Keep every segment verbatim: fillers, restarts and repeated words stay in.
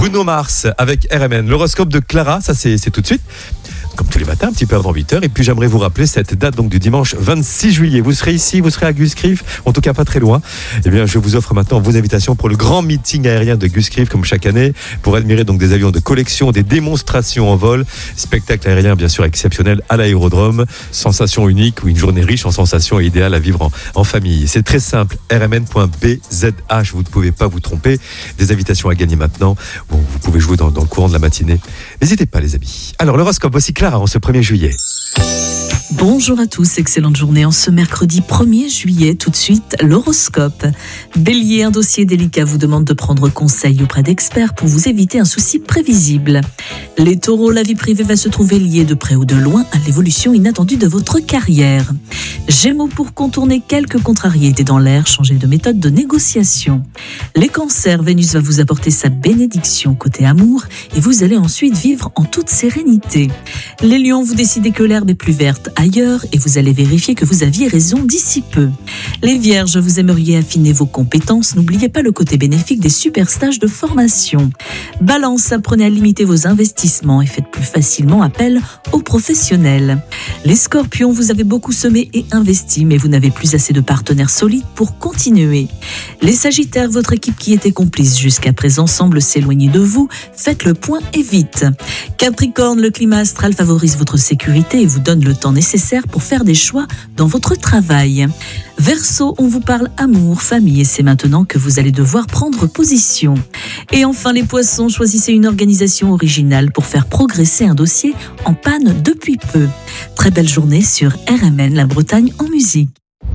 Bruno Mars avec R M N. L'horoscope de Clara, ça c'est, c'est tout de suite. Comme tous les matins, un petit peu avant huit heures. Et puis j'aimerais vous rappeler cette date donc du dimanche vingt-six juillet. Vous serez ici, vous serez à Guscrive, en tout cas pas très loin. Eh bien, je vous offre maintenant vos invitations pour le grand meeting aérien de Guscrive, comme chaque année, pour admirer donc des avions de collection, des démonstrations en vol, spectacle aérien bien sûr exceptionnel à l'aérodrome, sensation unique ou une journée riche en sensations et idéale à vivre en, en famille. C'est très simple, r m n point b z h, vous ne pouvez pas vous tromper. Des invitations à gagner maintenant. Bon, vous pouvez jouer dans, dans le courant de la matinée. N'hésitez pas les amis. Alors l'horoscope, voici Clara en ce premier juillet. Bonjour à tous, excellente journée en ce mercredi premier juillet. Tout de suite, l'horoscope. Bélier, un dossier délicat vous demande de prendre conseil auprès d'experts pour vous éviter un souci prévisible. Les taureaux, la vie privée va se trouver liée de près ou de loin à l'évolution inattendue de votre carrière. Gémeaux, pour contourner quelques contrariétés dans l'air, changez de méthode de négociation. Les cancers, Vénus va vous apporter sa bénédiction côté amour et vous allez ensuite vivre en toute sérénité. Les lions, vous décidez que l'herbe est plus verte ailleurs et vous allez vérifier que vous aviez raison d'ici peu. Les vierges, vous aimeriez affiner vos compétences, n'oubliez pas le côté bénéfique des super stages de formation. Balance, apprenez à limiter vos investissements et faites plus facilement appel aux professionnels. Les scorpions, vous avez beaucoup semé et investi, mais vous n'avez plus assez de partenaires solides pour continuer. Les sagittaires, votre équipe qui était complice jusqu'à présent semble s'éloigner de vous, faites le point et vite. Capricorne, le climat astral favorise votre sécurité et vous donne le temps nécessaire pour faire des choix dans votre travail. Verseau, on vous parle amour, famille et c'est maintenant que vous allez devoir prendre position. Et enfin les poissons, choisissez une organisation originale pour faire progresser un dossier en panne depuis peu. Très belle journée sur R M N, la Bretagne en musique.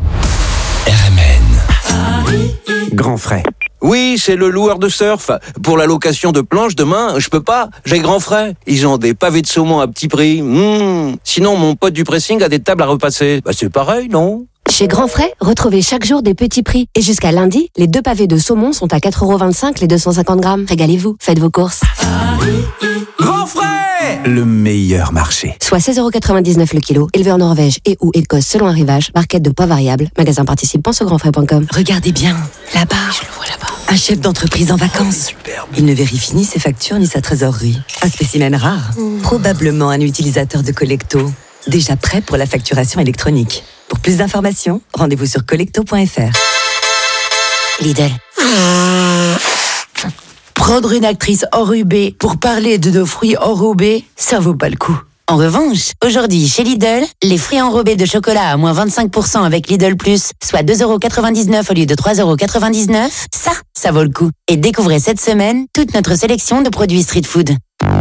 R M N. Grand frais. Oui, c'est le loueur de surf. Pour la location de planches demain, je peux pas. J'ai grand frais. Ils ont des pavés de saumon à petit prix. Mmh. Sinon, mon pote du pressing a des tables à repasser. Bah, c'est pareil, non? Chez Grand Frais, retrouvez chaque jour des petits prix. Et jusqu'à lundi, les deux pavés de saumon sont à quatre euros vingt-cinq les deux cent cinquante grammes. Régalez-vous, faites vos courses. Grand Frais, le meilleur marché. Soit seize euros quatre-vingt-dix-neuf le kilo, élevé en Norvège et ou Écosse selon arrivage, barquette de poids variable, magasin participant sur grand frais point com. Regardez bien, là-bas. Je le vois là-bas. Un chef d'entreprise en vacances. Il ne vérifie ni ses factures ni sa trésorerie. Un spécimen rare. Mmh. Probablement un utilisateur de Collecto. Déjà prêt pour la facturation électronique. Pour plus d'informations, rendez-vous sur collecto point f r. Lidl. Prendre une actrice enrubée pour parler de nos fruits enrobés, ça vaut pas le coup. En revanche, aujourd'hui, chez Lidl, les fruits enrobés de chocolat à moins vingt-cinq pour cent avec Lidl Plus, soit deux euros quatre-vingt-dix-neuf au lieu de trois euros quatre-vingt-dix-neuf, ça, ça vaut le coup. Et découvrez cette semaine toute notre sélection de produits street food.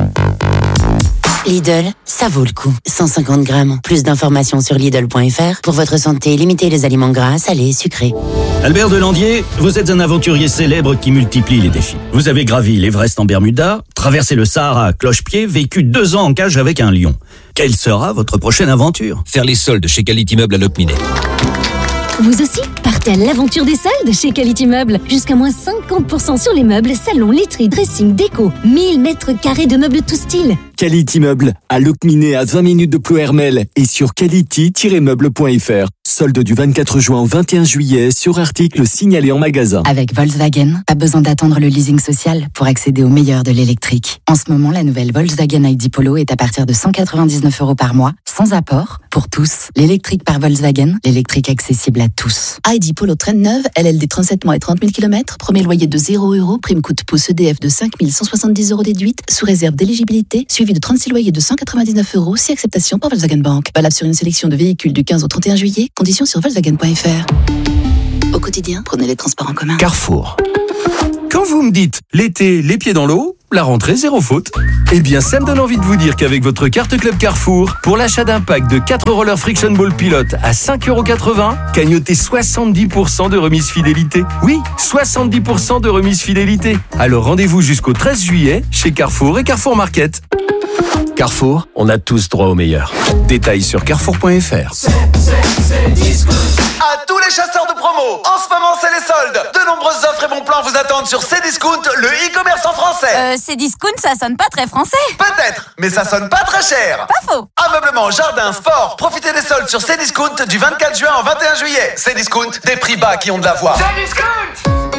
Lidl, ça vaut le coup. cent cinquante grammes. Plus d'informations sur Lidl point f r. Pour votre santé, limitez les aliments gras, salés, sucrés. Albert Delandier, vous êtes un aventurier célèbre qui multiplie les défis. Vous avez gravi l'Everest en Bermuda, traversé le Sahara à cloche-pied, vécu deux ans en cage avec un lion. Quelle sera votre prochaine aventure? Faire les soldes chez Qualité Meubles à Locminé. Vous aussi, partez à l'aventure des soldes chez Qualité Meubles. Jusqu'à moins cinquante pour cent sur les meubles, salons, literie, dressing, déco. mille mètres carrés de meubles tout style. Qualité Meubles, à Locminé, à vingt minutes de Ploërmel et sur quality tiret meubles point f r. Solde du vingt-quatre juin au vingt et un juillet sur articles signalés en magasin. Avec Volkswagen, pas besoin d'attendre le leasing social pour accéder au meilleur de l'électrique. En ce moment, la nouvelle Volkswagen I D Polo est à partir de cent quatre-vingt-dix-neuf euros par mois, sans apport, pour tous. L'électrique par Volkswagen, l'électrique accessible à tous. I D Polo traîne neuve, L L D trente-sept mois et trente mille kilomètres, premier loyer de zéro euros, prime coût pouce E D F de cinq mille cent soixante-dix euros déduite, sous réserve d'éligibilité, suivi de trente-six loyers de cent quatre-vingt-dix-neuf euros, si acceptation par Volkswagen Bank. Valable sur une sélection de véhicules du quinze au trente et un juillet, conditions sur volkswagen point f r. Au quotidien, prenez les transports en commun. Carrefour. Quand vous me dites l'été, les pieds dans l'eau, la rentrée zéro faute. Eh bien, ça me donne envie de vous dire qu'avec votre carte Club Carrefour, pour l'achat d'un pack de quatre rollers Friction Ball Pilot à cinq euros quatre-vingts, cagnotez soixante-dix pour cent de remise fidélité. Oui, soixante-dix pour cent de remise fidélité. Alors rendez-vous jusqu'au treize juillet chez Carrefour et Carrefour Market. Carrefour, on a tous droit au meilleur. Détails sur carrefour point f r. C'est, c'est, c'est Discount. À tous les chasseurs de promo, en ce moment c'est les soldes. De nombreuses offres et bons plans vous attendent sur Cdiscount, le e-commerce en français. Euh, Cdiscount, ça sonne pas très français. Peut-être, mais ça sonne pas très cher. Pas faux. Ameublement, jardin, sport, profitez des soldes sur Cdiscount du vingt-quatre juin au vingt et un juillet. Cdiscount, des prix bas qui ont de la voix. Cdiscount.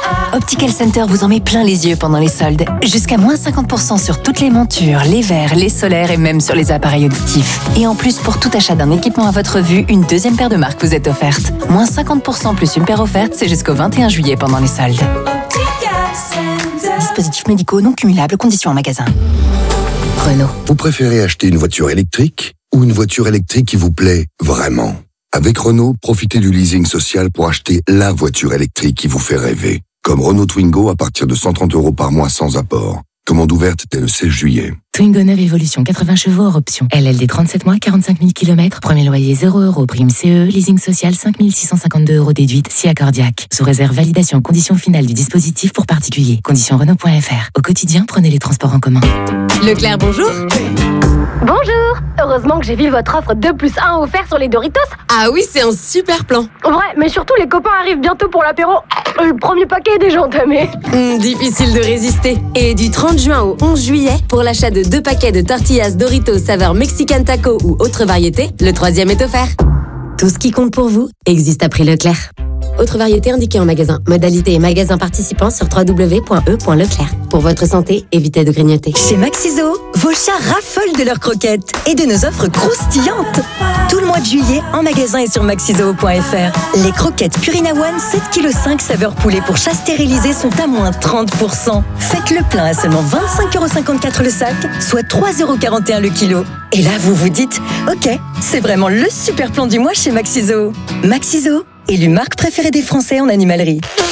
Optical Center vous en met plein les yeux pendant les soldes. Jusqu'à moins cinquante pour cent sur toutes les montures, les verres, les solaires et même sur les appareils auditifs. Et en plus, pour tout achat d'un équipement à votre vue, une deuxième paire de marques vous est offerte. Moins cinquante pour cent plus une paire offerte, c'est jusqu'au vingt et un juillet pendant les soldes. Dispositifs médicaux non cumulables, conditions en magasin. Renault. Vous préférez acheter une voiture électrique ou une voiture électrique qui vous plaît vraiment? Avec Renault, profitez du leasing social pour acheter la voiture électrique qui vous fait rêver. Comme Renault Twingo à partir de cent trente euros par mois sans apport. Commande ouverte dès le seize juillet. Twingo neuve Evolution, quatre-vingts chevaux hors option. L L D trente-sept mois, quarante-cinq mille kilomètres. Premier loyer zéro euros. Prime C E, leasing social cinq mille six cent cinquante-deux euros déduite, si accordiaque. Sous réserve validation conditions finales du dispositif pour particulier. Conditions Renault point F R. Au quotidien, prenez les transports en commun. Leclerc, bonjour. Bonjour. Heureusement que j'ai vu votre offre deux plus un offert sur les Doritos. Ah oui, c'est un super plan. Ouais, mais surtout les copains arrivent bientôt pour l'apéro. Le premier paquet est déjà entamé. Mmh, difficile de résister. Et du trente juin au onze juillet, pour l'achat de deux paquets de tortillas Doritos saveur Mexican Taco ou autre variété, le troisième est offert. Tout ce qui compte pour vous existe à prix Leclerc. Autre variété indiquée en magasin. Modalité et magasin participants sur w w w point e point leclerc. Pour votre santé, évitez de grignoter. Chez Maxiso, vos chats raffolent de leurs croquettes et de nos offres croustillantes. Tout le mois de juillet, en magasin et sur maxiso point F R. Les croquettes Purina One sept virgule cinq kilos saveur poulet pour chat stérilisé sont à moins trente pour cent. Faites le plein à seulement vingt-cinq euros cinquante-quatre le sac, soit trois euros quarante et un le kilo. Et là, vous vous dites, ok, c'est vraiment le super plan du mois chez Maxiso. Maxiso, élu marque préférée des Français en animalerie.